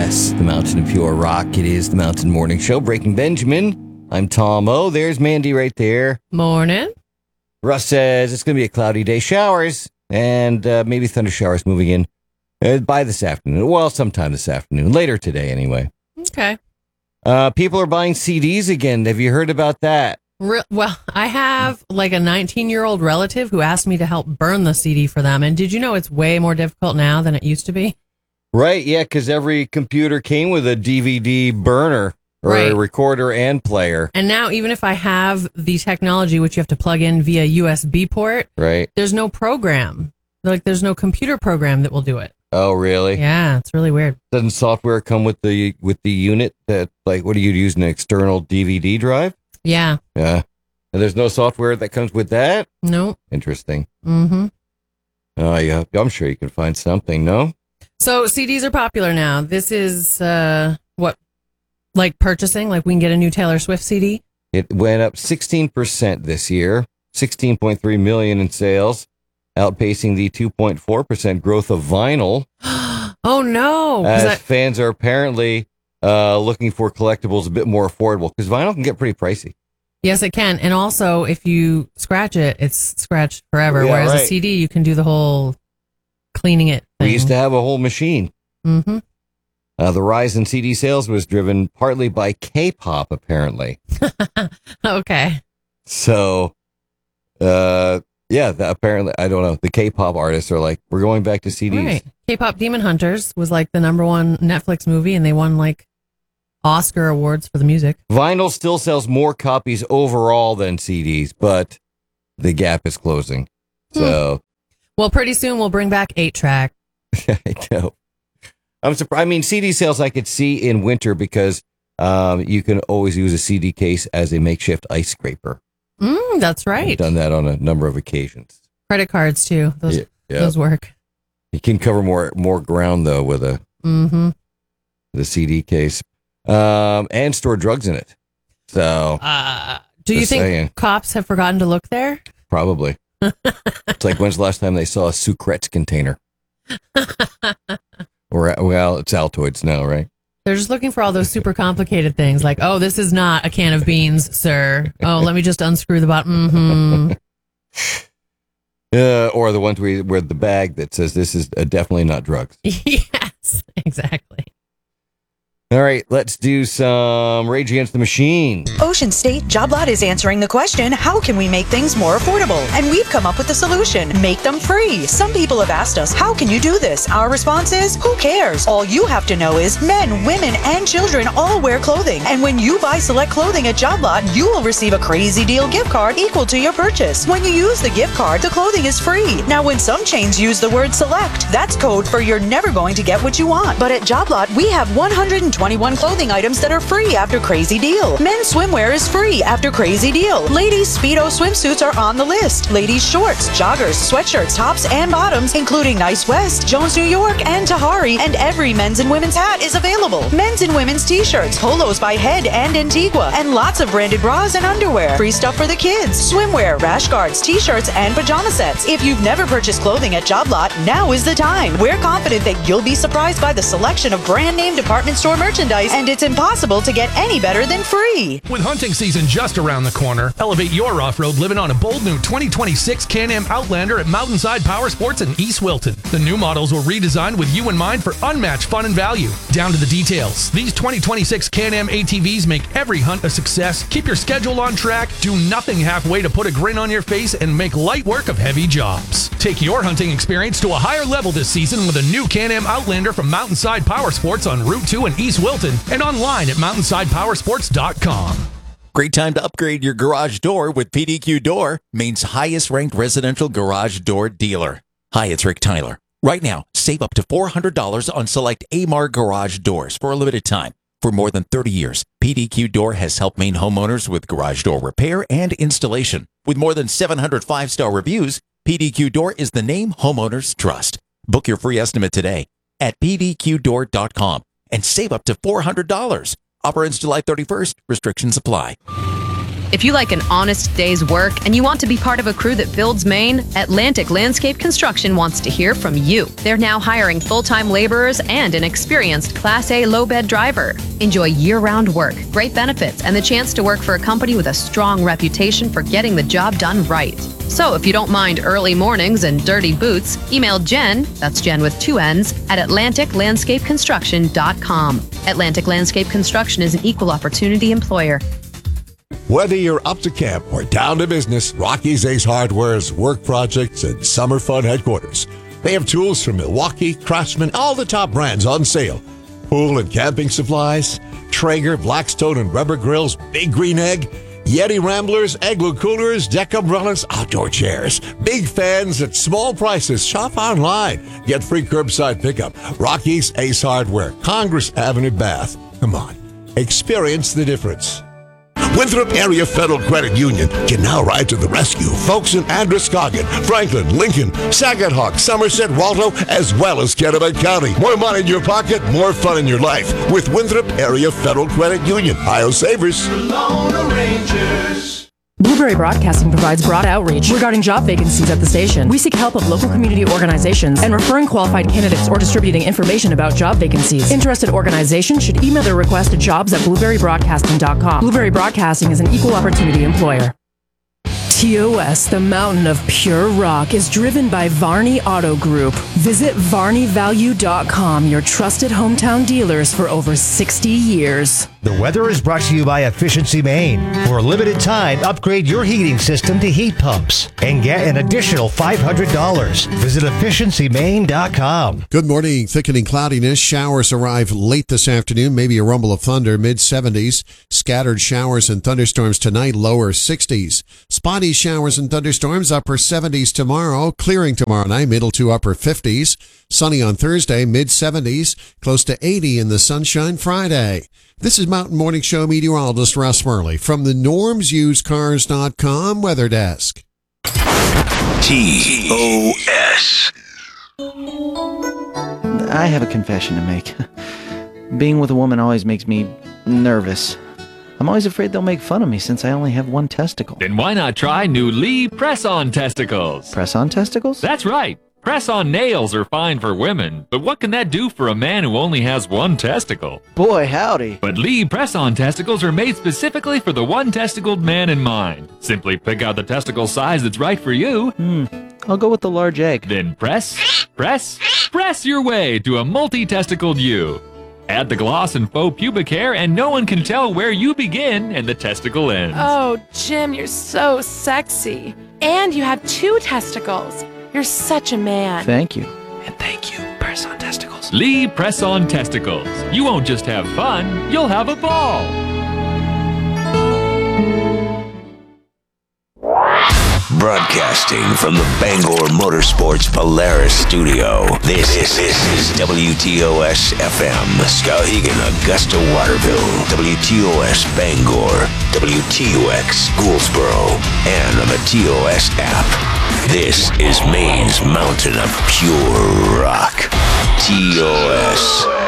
Yes, the Mountain of Pure Rock. It is the Mountain Morning Show. Breaking Benjamin. I'm Tom O. There's Mandy right there. Morning. Russ says it's going to be a cloudy day. Showers and maybe thunder showers moving in by this afternoon. Well, sometime this afternoon. Later today, anyway. Okay. People are buying CDs again. Have you heard about that? Well, I have like a 19-year-old relative who asked me to help burn the CD for them. And did you know it's way more difficult now than it used to be? Right, yeah, because every computer came with a DVD burner or a recorder and player. And now, even if I have the technology, which you have to plug in via USB port, right, there's no program. Like, there's no computer program that will do it. Oh, really? Yeah, it's really weird. Doesn't software come with the unit that, like, what do you use, an external DVD drive? Yeah. Yeah. And there's no software that comes with that? No. Interesting. Mm-hmm. Oh, yeah. I'm sure you can find something, no? So CDs are popular now. This is like purchasing, like we can get a new Taylor Swift CD. It went up 16% this year, 16.3 million in sales, outpacing the 2.4% growth of vinyl. Oh, no. As fans are apparently looking for collectibles a bit more affordable because vinyl can get pretty pricey. Yes, it can. And also, if you scratch it, it's scratched forever. Yeah, whereas right. a CD, you can do the whole cleaning it thing. We used to have a whole machine. Mm-hmm. The rise in CD sales was driven partly by K-pop, apparently. Okay. So, apparently, I don't know. The K-pop artists are like, we're going back to CDs. Right. K-pop Demon Hunters was like the #1 Netflix movie, and they won like Oscar awards for the music. Vinyl still sells more copies overall than CDs, but the gap is closing. So, well, pretty soon we'll bring back 8-track. I know. I'm surprised. I mean, CD sales I could see in winter because you can always use a CD case as a makeshift ice scraper. That's right. I've done that on a number of occasions. Credit cards too. Those work. You can cover more ground though with a CD case, and store drugs in it. So, do you think cops have forgotten to look there? Probably. It's like, when's the last time they saw a Sucrets container? Well, it's Altoids now, right? They're just looking for all those super complicated things, like, oh, this is not a can of beans, sir. Oh, let me just unscrew the bottom. Or the ones where the bag that says this is definitely not drugs. Yes, exactly. All right, let's do some Rage Against the Machine. Ocean State Job Lot is answering the question, how can we make things more affordable? And we've come up with a solution. Make them free. Some people have asked us, how can you do this? Our response is, who cares? All you have to know is men, women, and children all wear clothing. And when you buy select clothing at Job Lot, you will receive a crazy deal gift card equal to your purchase. When you use the gift card, the clothing is free. Now, when some chains use the word select, that's code for you're never going to get what you want. But at Job Lot, we have 121 clothing items that are free after Crazy Deal. Men's swimwear is free after Crazy Deal. Ladies' Speedo swimsuits are on the list. Ladies' shorts, joggers, sweatshirts, tops, and bottoms, including Nice West, Jones New York, and Tahari, and every men's and women's hat is available. Men's and women's t-shirts, polos by Head and Antigua, and lots of branded bras and underwear. Free stuff for the kids. Swimwear, rash guards, t-shirts, and pajama sets. If you've never purchased clothing at Job Lot, now is the time. We're confident that you'll be surprised by the selection of brand name department store merchandise, and it's impossible to get any better than free. With hunting season just around the corner, elevate your off-road living on a bold new 2026 Can-Am Outlander at Mountainside Power Sports in East Wilton. The new models were redesigned with you in mind for unmatched fun and value. Down to the details, these 2026 Can-Am ATVs make every hunt a success. Keep your schedule on track, do nothing halfway to put a grin on your face, and make light work of heavy jobs. Take your hunting experience to a higher level this season with a new Can-Am Outlander from Mountainside Power Sports on Route 2 in East Wilton and online at mountainsidepowersports.com. Great time to upgrade your garage door with PDQ Door, Maine's highest ranked residential garage door dealer. Hi, it's Rick Tyler. Right now, save up to $400 on select Amar garage doors for a limited time. For more than 30 years, PDQ Door has helped Maine homeowners with garage door repair and installation. With more than 700 5-star reviews, PDQ Door is the name homeowners trust. Book your free estimate today at pdqdoor.com and save up to $400. Offer ends July 31st. Restrictions apply. If you like an honest day's work and you want to be part of a crew that builds Maine, Atlantic Landscape Construction wants to hear from you. They're now hiring full-time laborers and an experienced Class A low-bed driver. Enjoy year-round work, great benefits, and the chance to work for a company with a strong reputation for getting the job done right. So if you don't mind early mornings and dirty boots, email Jen, that's Jen with 2 N's, at AtlanticLandscapeConstruction.com. Atlantic Landscape Construction is an equal opportunity employer. Whether you're up to camp or down to business, Rocky's Ace Hardware's work projects and summer fun headquarters. They have tools from Milwaukee, Craftsman, all the top brands on sale. Pool and camping supplies, Traeger, Blackstone and rubber grills, Big Green Egg, Yeti Ramblers, Igloo coolers, deck umbrellas, outdoor chairs. Big fans at small prices. Shop online. Get free curbside pickup. Rocky's Ace Hardware, Congress Avenue, Bath. Come on. Experience the difference. Winthrop Area Federal Credit Union can now ride to the rescue. Folks in Androscoggin, Franklin, Lincoln, Saginaw, Somerset, Waldo, as well as Kennebec County. More money in your pocket, more fun in your life with Winthrop Area Federal Credit Union. Ohio Savers. Blueberry Broadcasting provides broad outreach regarding job vacancies at the station. We seek help of local community organizations and referring qualified candidates or distributing information about job vacancies. Interested organizations should email their request to jobs@blueberrybroadcasting.com. Blueberry Broadcasting is an equal opportunity employer. TOS, the mountain of pure rock, is driven by Varney Auto Group. Visit VarneyValue.com, your trusted hometown dealers for over 60 years. The weather is brought to you by Efficiency Maine. For a limited time, upgrade your heating system to heat pumps and get an additional $500. Visit EfficiencyMaine.com. Good morning. Thickening cloudiness. Showers arrive late this afternoon. Maybe a rumble of thunder. Mid-70s. Scattered showers and thunderstorms tonight. Lower 60s. Spotty showers and thunderstorms. Upper 70s tomorrow. Clearing tomorrow night. Middle to upper 50s. Sunny on Thursday. Mid-70s. Close to 80 in the sunshine Friday. This is Mountain Morning Show meteorologist Russ Murley from the NormsUseCars.com Weather Desk. TOS. I have a confession to make. Being with a woman always makes me nervous. I'm always afraid they'll make fun of me since I only have one testicle. Then why not try new Lee Press-On Testicles? Press-on testicles? That's right. Press-on nails are fine for women, but what can that do for a man who only has one testicle? Boy, howdy. But Lee Press-On Testicles are made specifically for the one-testicled man in mind. Simply pick out the testicle size that's right for you. I'll go with the large egg. Then press your way to a multi-testicled you. Add the gloss and faux pubic hair, and no one can tell where you begin and the testicle ends. Oh, Jim, you're so sexy. And you have 2 testicles. You're such a man. Thank you. And thank you, Press-On Testicles. Lee Press-On Testicles. You won't just have fun, you'll have a ball. Broadcasting from the Bangor Motorsports Polaris studio, this is WTOS FM, Skowhegan, Augusta, Waterville, WTOS Bangor, WTUX Gouldsboro, and on the TOS app. This is Maine's mountain of pure rock, TOS.